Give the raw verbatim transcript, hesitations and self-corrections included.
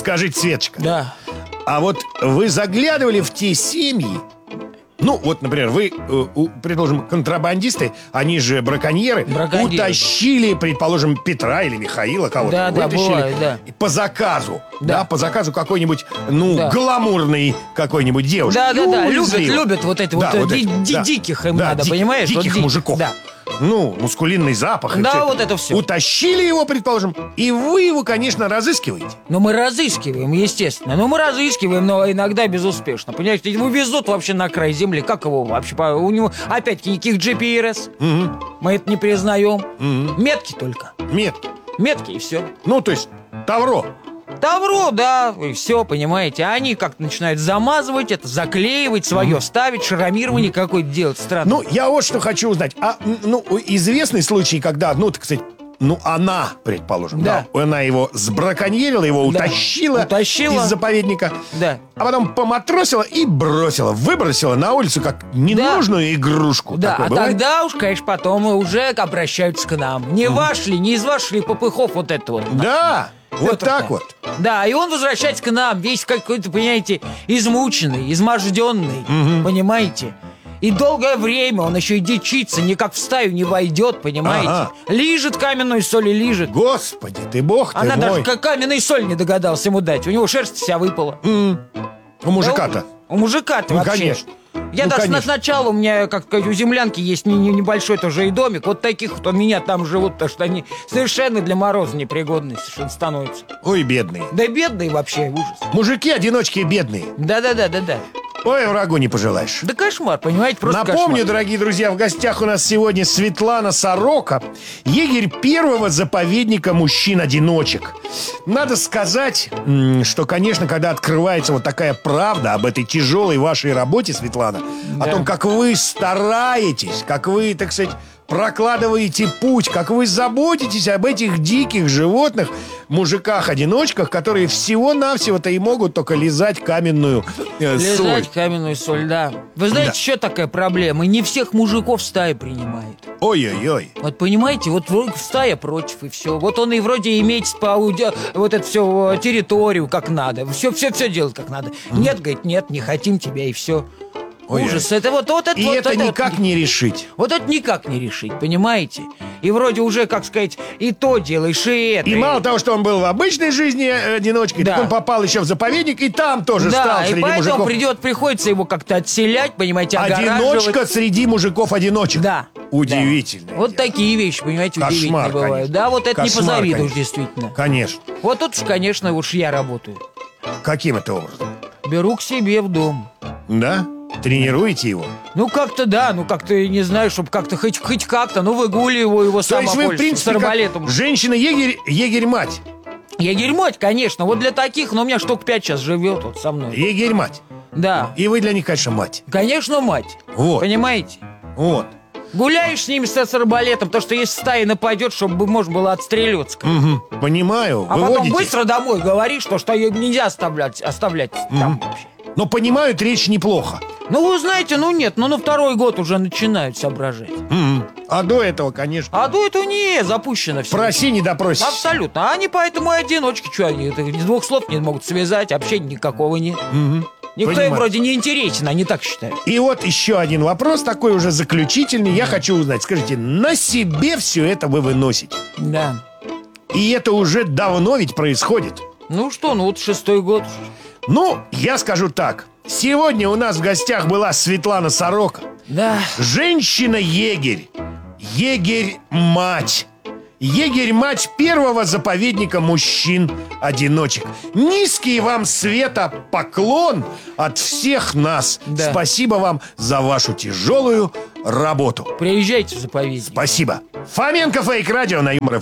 Скажите, Светочка, Да. а вот вы заглядывали в те семьи? Ну, вот, например, вы, э, у, предположим, контрабандисты, они же браконьеры, Браконьеры. утащили, предположим, Петра или Михаила, кого-то Да, да, вытащили бывает, да. по заказу, да. Да. по заказу какой-нибудь, ну, Да. гламурной какой-нибудь девушки. Да, да, И да, любят, увезли его. любят вот эти Да, вот, вот ди- эти, ди- да. диких им Да, надо, ди- понимаешь? Вот Диких ди- мужиков. Да. Ну, мускулинный запах. и Да, всё вот это всё. Утащили его, предположим, и вы его, конечно, разыскиваете. Ну, мы разыскиваем, естественно. Ну, мы разыскиваем, но иногда безуспешно. Понимаете, его везут вообще на край земли. Как его вообще? по- У него, опять-таки, никаких джи пи эс. Мы это не признаем. Метки только. Метки. Метки, и все. Ну, то есть, тавро. Тавро, да, и все, понимаете. А они как-то начинают замазывать это, заклеивать свое, ставить, шрамирование какое-то делать. Странно. Ну, я вот что хочу узнать. А, м, ну, известный случай, когда, ну, так сказать, ну, она, предположим, да, Да. она его сбраконьерила, его Да. утащила, Утащила. из заповедника, Да. а потом поматросила и бросила, выбросила на улицу как ненужную игрушку. Да, Такое а бывает? тогда уж, конечно, потом уже обращаются к нам. Не ваш ли, не из ваших ли попыхов вот это вот. Да, вот Пётр-то. так вот. Да, и он возвращается к нам, весь какой-то, понимаете, измученный, изможденный, понимаете? И долгое время он еще и дичится, никак в стаю не войдет, понимаете? Ага. Лижет каменную соль и лижет. Господи ты, бог ты Она мой. даже как каменной соль не догадалась ему дать. У него шерсть вся выпала. У мужика-то. У мужика-то Ну, вообще. конечно. Я Ну, даже конечно. на- сначала у меня, как сказать, у землянки есть не- не- небольшой тоже и домик. Вот таких вот у меня там живут, потому что они совершенно для мороза непригодны совершенно становятся. Ой, бедные. Да бедные вообще, ужас. Мужики-одиночки бедные. Да-да-да-да-да. Ой, врагу не пожелаешь. Да кошмар, понимаете, просто Напомню, кошмар. дорогие друзья, в гостях у нас сегодня Светлана Сорока, егерь первого заповедника мужчин-одиночек. Надо сказать, м, что, конечно, когда открывается вот такая правда об этой тяжелой вашей работе, Светлана, о Да. том, как вы стараетесь, как вы, так сказать, прокладываете путь, как вы заботитесь об этих диких животных, мужиках-одиночках, которые всего-навсего-то и могут только лизать каменную э, соль. Лизать каменную соль, да. Вы знаете, Да. еще такая проблема. Не всех мужиков стая принимает. Ой-ой-ой. Вот понимаете, вот вроде стая против и все. Вот он и вроде имеет по ауди- вот эту всю территорию как надо. Все, все, все делает как надо. Нет, говорит, нет, не хотим тебя и все. Ой-ой. Ужас. Это вот, вот это И вот это вот- никак не решить. Вот это никак не решить, понимаете? И вроде уже, как сказать, и то делаешь, и это. И мало того, что он был в обычной жизни э, одиночкой, Да. так он попал еще в заповедник, и там тоже стал Да, и среди поэтому мужиков. придет, приходится его как-то отселять, понимаете, огораживать. Одиночка среди мужиков-одиночек. Да. Удивительно. Да. Вот такие вещи, понимаете, Кошмар, удивительные бывают. конечно. Да, вот это не Кошмар, позавидуешь, конечно. действительно. Конечно. Вот тут уж, конечно, уж я работаю. Каким это образом? Беру к себе в дом. Да? Тренируете его? Ну, как-то да, ну, как-то, не знаю, чтобы как-то, хоть, хоть как-то, ну, выгуливаю его То сам есть вы, в принципе, с арбалетом. как женщина-егерь, егерь-мать. Егерь-мать, конечно, вот для таких, но у меня штук пять сейчас живет вот со мной. Егерь-мать. Да, И вы для них, конечно, мать. конечно, мать. Вот. Понимаете? Вот. Гуляешь с ними с, с арбалетом, потому что если стая нападет, чтобы можно было отстреливаться. Мгм. Понимаю. А потом Выводите. быстро домой говоришь, что, что ее нельзя оставлять, оставлять там вообще. Но понимают речь неплохо. Ну, вы знаете, ну нет, ну на второй год уже начинают соображать. Мгм. А до этого, конечно. А до этого не запущено все. Проси, не допросишь. Абсолютно. А они поэтому и одиночки, что они это, из двух слов не могут связать, общения никакого нет. Никто им Понимаю. вроде не интересен, они так считают. И вот еще один вопрос, такой уже заключительный. Я хочу узнать, скажите, на себе все это вы выносите? Да. И это уже давно ведь происходит. Ну что, ну вот шестой год. Ну, я скажу так. Сегодня у нас в гостях была Светлана Сорока. Да. Женщина-егерь. Егерь-мать. Егерь-мать первого заповедника мужчин-одиночек. Низкий вам, Света, поклон от всех нас. Да. Спасибо вам за вашу тяжелую работу. Приезжайте в заповедник. Спасибо. Фоменко Фейк Радио на Юмор.